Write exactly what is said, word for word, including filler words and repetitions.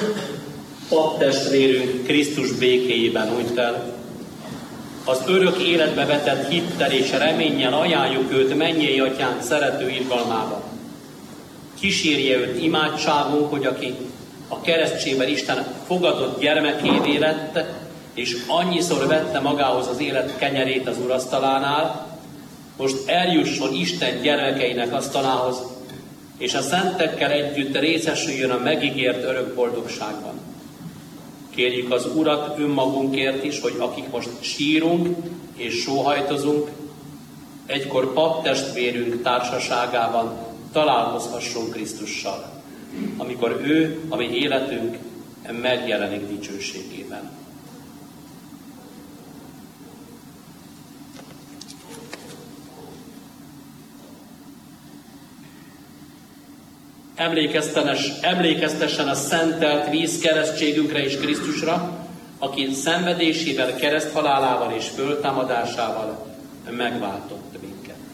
Paptestvérünk Krisztus békéjében hunyt el. Az örök életbe vetett hittel és reménnyel ajánljuk őt mennyei atyánk szerető irgalmába. Kísérje őt imádságunk, hogy aki a keresztségben Isten fogadott gyermekévé lett, és annyiszor vette magához az élet kenyerét az urasztalánál, most eljusson Isten gyermekeinek asztalához, és a szentekkel együtt részesüljön a megígért örök boldogságban. Kérjük az Urat önmagunkért is, hogy akik most sírunk és sóhajtozunk, egykor paptestvérünk társaságában találkozhassunk Krisztussal, amikor ő, a mi életünk megjelenik dicsőségében. Emlékeztessen a szentelt vízkeresztségünkre és Krisztusra, aki szenvedésével, kereszthalálával és föltámadásával megváltott minket.